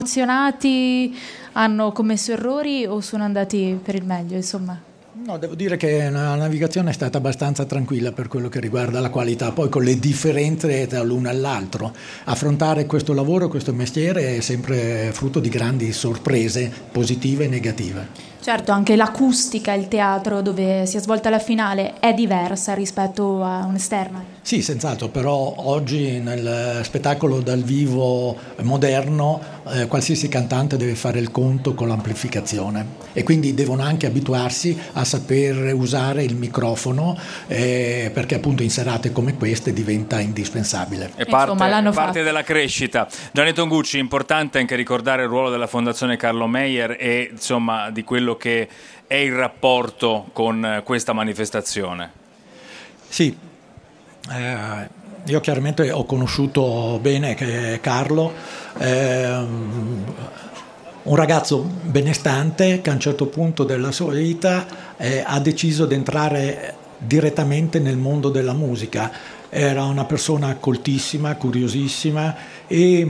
Emozionati, hanno commesso errori o sono andati per il meglio, insomma? No, devo dire che la navigazione è stata abbastanza tranquilla per quello che riguarda la qualità, poi con le differenze tra l'uno e l'altro. Affrontare questo lavoro, questo mestiere è sempre frutto di grandi sorprese positive e negative. Certo, anche l'acustica, il teatro dove si è svolta la finale è diversa rispetto a un'esterna. Sì, senz'altro, però oggi nel spettacolo dal vivo moderno qualsiasi cantante deve fare il conto con l'amplificazione e quindi devono anche abituarsi a saper usare il microfono perché appunto in serate come queste diventa indispensabile. È parte della crescita. Gianni Tongucci, importante anche ricordare il ruolo della Fondazione Carlo Meyer e insomma di quello che è il rapporto con questa manifestazione. Sì, io chiaramente ho conosciuto bene Carlo, un ragazzo benestante che a un certo punto della sua vita ha deciso di entrare direttamente nel mondo della musica. Era una persona coltissima, curiosissima e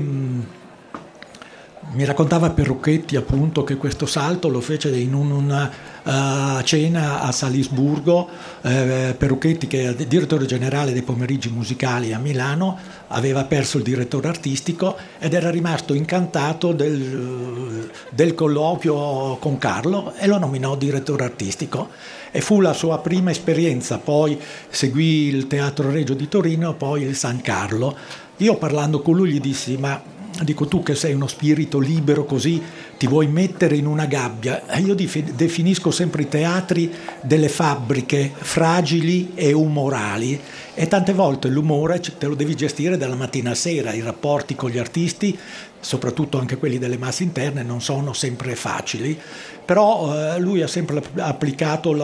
mi raccontava Perrucchetti appunto che questo salto lo fece in una cena a Salisburgo. Perrucchetti, che è direttore generale dei pomeriggi musicali a Milano, aveva perso il direttore artistico ed era rimasto incantato del colloquio con Carlo e lo nominò direttore artistico e fu la sua prima esperienza. Poi seguì il Teatro Regio di Torino, poi il San Carlo. Io parlando con lui gli dissi: ma dico, tu che sei uno spirito libero così, ti vuoi mettere in una gabbia? Io definisco sempre i teatri delle fabbriche fragili e umorali e tante volte l'umore te lo devi gestire dalla mattina a sera. I rapporti con gli artisti, soprattutto anche quelli delle masse interne, non sono sempre facili, però lui ha sempre applicato il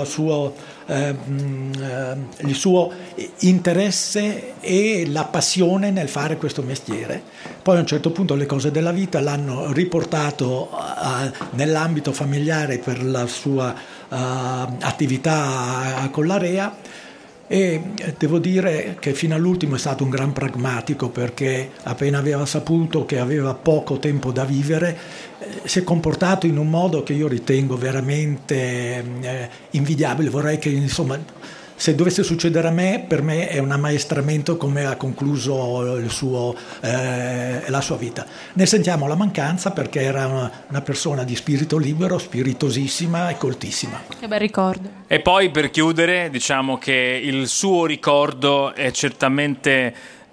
suo interesse e la passione nel fare questo mestiere. Poi a un certo punto le cose della vita l'hanno riportato nell'ambito familiare per la sua attività con l'Area e devo dire che fino all'ultimo è stato un gran pragmatico, perché appena aveva saputo che aveva poco tempo da vivere si è comportato in un modo che io ritengo veramente invidiabile. Vorrei che, insomma, se dovesse succedere a me, per me è un ammaestramento come ha concluso la sua vita. Ne sentiamo la mancanza perché era una persona di spirito libero, spiritosissima e coltissima. Che bel ricordo. E poi per chiudere diciamo che il suo ricordo è certamente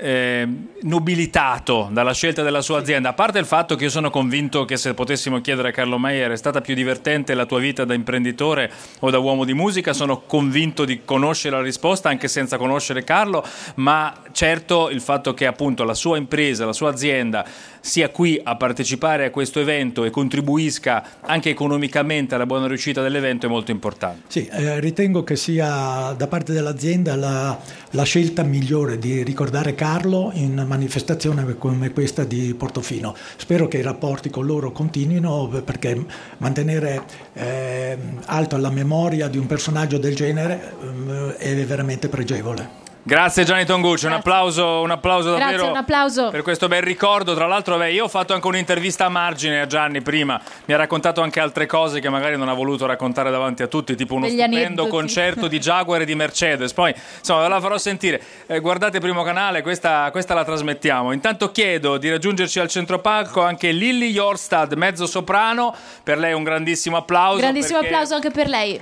nobilitato dalla scelta della sua azienda, a parte il fatto che io sono convinto che se potessimo chiedere a Carlo Meyer: è stata più divertente la tua vita da imprenditore o da uomo di musica, sono convinto di conoscere la risposta anche senza conoscere Carlo, ma certo il fatto che appunto la sua impresa, la sua azienda sia qui a partecipare a questo evento e contribuisca anche economicamente alla buona riuscita dell'evento è molto importante. Sì, ritengo che sia da parte dell'azienda la scelta migliore di ricordare Carlo in una manifestazione come questa di Portofino. Spero che i rapporti con loro continuino, perché mantenere alta la memoria di un personaggio del genere è veramente pregevole. Grazie Gianni Tongucci, un applauso davvero. Grazie, un applauso per questo bel ricordo. Tra l'altro io ho fatto anche un'intervista a margine a Gianni prima, mi ha raccontato anche altre cose che magari non ha voluto raccontare davanti a tutti, tipo uno stupendo concerto di Jaguar e di Mercedes. Poi insomma ve la farò sentire, guardate Primo Canale, questa la trasmettiamo. Intanto chiedo di raggiungerci al centropalco anche Lily Jorstad, mezzo soprano. Per lei un grandissimo applauso. Grandissimo applauso anche per lei.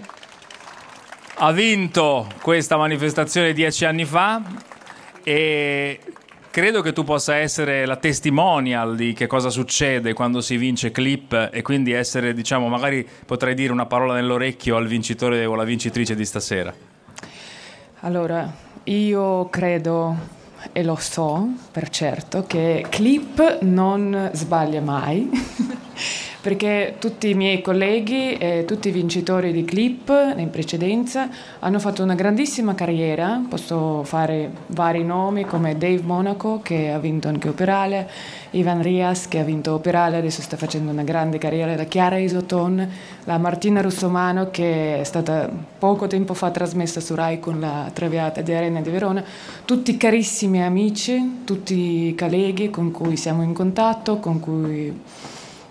Ha vinto questa manifestazione 10 anni fa e credo che tu possa essere la testimonial di che cosa succede quando si vince Clip e quindi essere, diciamo, magari potrei dire una parola nell'orecchio al vincitore o alla vincitrice di stasera. Allora, io credo e lo so per certo che Clip non sbaglia mai perché tutti i miei colleghi e tutti i vincitori di Clip in precedenza hanno fatto una grandissima carriera. Posso fare vari nomi come Dave Monaco, che ha vinto anche Operale, Ivan Rias, che ha vinto Operale, adesso sta facendo una grande carriera, la Chiara Isoton, la Martina Russomano, che è stata poco tempo fa trasmessa su Rai con la Traviata di Arena di Verona. Tutti carissimi amici, tutti colleghi con cui siamo in contatto, con cui